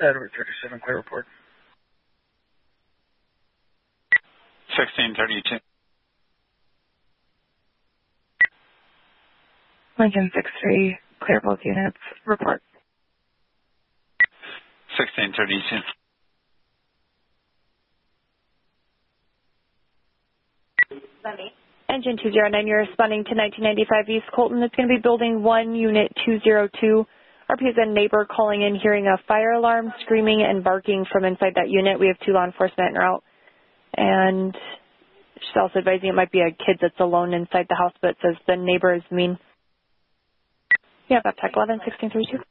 Edward 37, clear report. 1632. Lincoln 6-3, clear both units, report. 1632. Engine 209, you're responding to 1995 East Colton. It's going to be building 1, unit 202. RPSN neighbor calling in, hearing a fire alarm, screaming and barking from inside that unit. We have 2 law enforcement en route. And she's also advising it might be a kid that's alone inside the house, but says the neighbor is mean. Yeah, that tech 11, 1632.